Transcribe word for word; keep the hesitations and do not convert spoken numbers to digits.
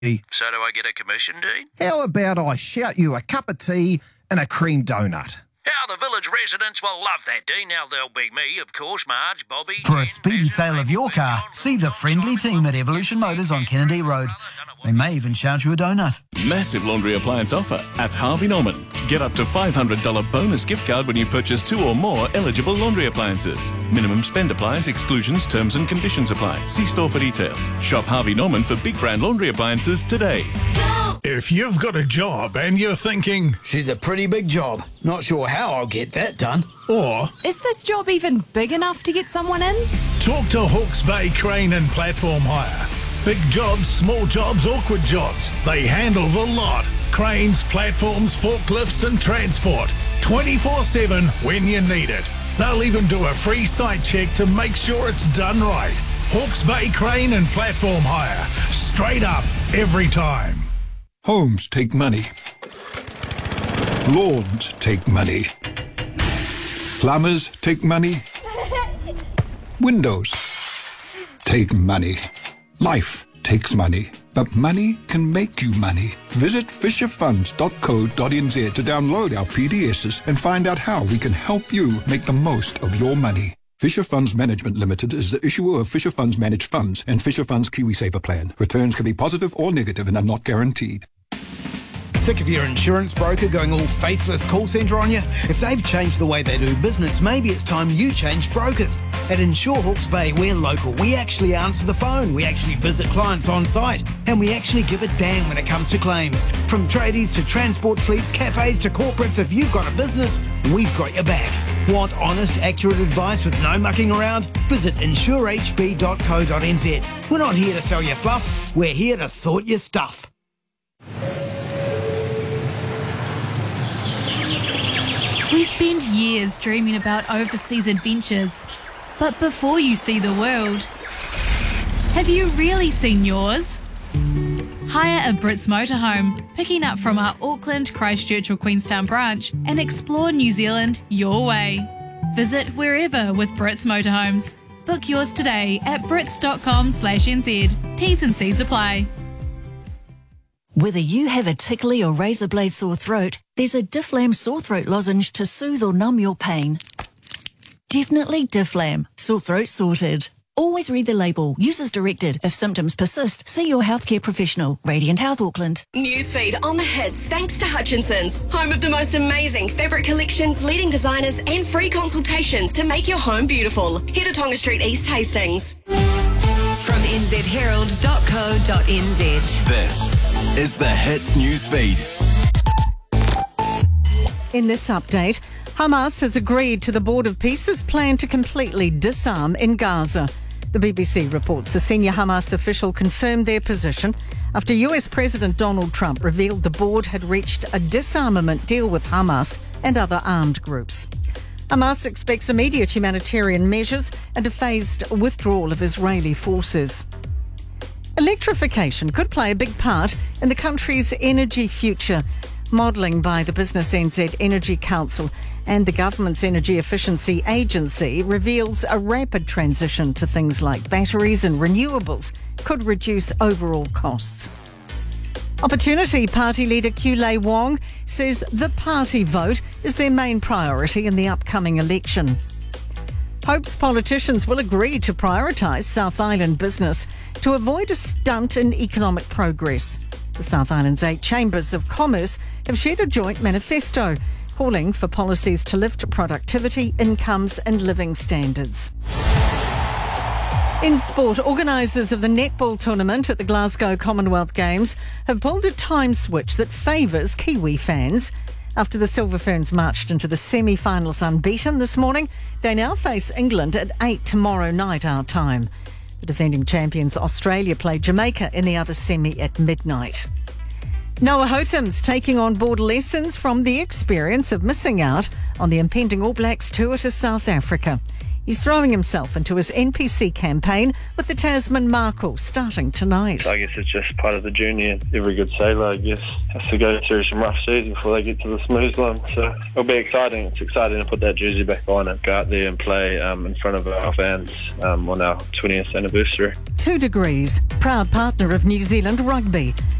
So do I get a commission, Dean? How about I shout you a cup of tea and a cream donut? How the village residents will love that, Dean. Now there'll be me, of course, Marge, Bobby... For a Jen, speedy Badger, sale of your Mabel, car, John, see the John, friendly John, team at John, Evolution John, Motors on John, Kennedy John, Road. John, John, They may even shout you a donut. Massive laundry appliance offer at Harvey Norman. Get up to five hundred dollars bonus gift card when you purchase two or more eligible laundry appliances. Minimum spend applies, exclusions, terms and conditions apply. See store for details. Shop Harvey Norman for big brand laundry appliances today. If you've got a job and you're thinking, She's a pretty big job. Not sure how I'll get that done. or Is this job even big enough to get someone in? talk to Hawke's Bay Crane and Platform Hire. Big jobs, small jobs, awkward jobs. They handle the lot. Cranes, platforms, forklifts and transport. twenty-four seven when you need it. They'll even do a free site check to make sure it's done right. Hawke's Bay Crane and Platform Hire. Straight up, every time. Homes take money. Lawns take money. Plumbers take money. Windows take money. Life takes money. But money can make you money. Visit fisher funds dot co dot n z to download our P D Ss and find out how we can help you make the most of your money. Fisher Funds Management Limited is the issuer of Fisher Funds Managed Funds and Fisher Funds KiwiSaver Plan. Returns can be positive or negative and are not guaranteed. Sick of your insurance broker going all faceless call centre on you? If they've changed the way they do business, maybe it's time you change brokers. At Insure Hawke's Bay, we're local. We actually answer the phone. We actually visit clients on site. And we actually give a damn when it comes to claims. From tradies to transport fleets, cafes to corporates, if you've got a business, we've got your back. Want honest, accurate advice with no mucking around? Visit insure h b dot co dot n z. We're not here to sell you fluff. We're here to sort your stuff. We spend years dreaming about overseas adventures. But before you see the world, have you really seen yours? Hire a Brits motorhome, picking up from our Auckland, Christchurch or Queenstown branch, and explore New Zealand your way. Visit wherever with Brits Motorhomes. Book yours today at brits dot com slash n z. T's and C's apply. Whether you have a tickly or razor blade sore throat, there's a Difflam sore throat lozenge to soothe or numb your pain. Definitely Difflam. Sore throat sorted. Always read the label. Use as directed. If symptoms persist, see your healthcare professional. Radiant Health Auckland. Newsfeed on the hits thanks to Hutchinson's, home of the most amazing fabric collections, leading designers and free consultations to make your home beautiful. Head to Tonga Street East Hastings. From n z herald dot co dot n z. This is the Hits Newsfeed. In this update, Hamas has agreed to the Board of Peace's plan to completely disarm in Gaza. The B B C reports a senior Hamas official confirmed their position after U S President Donald Trump revealed the board had reached a disarmament deal with Hamas and other armed groups. Hamas expects immediate humanitarian measures and a phased withdrawal of Israeli forces. Electrification could play a big part in the country's energy future. Modelling by the Business N Z Energy Council and the government's Energy Efficiency Agency reveals a rapid transition to things like batteries and renewables could reduce overall costs. Opportunity Party leader Kulei Wong says the party vote is their main priority in the upcoming election. Hopes politicians will agree to prioritise South Island business to avoid a stunt in economic progress. The South Island's eight chambers of commerce have shared a joint manifesto calling for policies to lift productivity, incomes and living standards. In sport, organisers of the netball tournament at the Glasgow Commonwealth Games have pulled a time switch that favours Kiwi fans. After the Silver Ferns marched into the semi-finals unbeaten this morning, they now face England at eight tomorrow night our time. The defending champions Australia play Jamaica in the other semi at midnight. Noah Hotham's taking on board lessons from the experience of missing out on the impending All Blacks tour to South Africa. He's throwing himself into his N P C campaign with the Tasman Markle starting tonight. I guess it's just part of the journey, and every good sailor, I guess, has to go through some rough seas before they get to the smooth one. So it'll be exciting. It's exciting to put that jersey back on and go out there and play um, in front of our fans um, on our twentieth anniversary. Two Degrees, proud partner of New Zealand Rugby.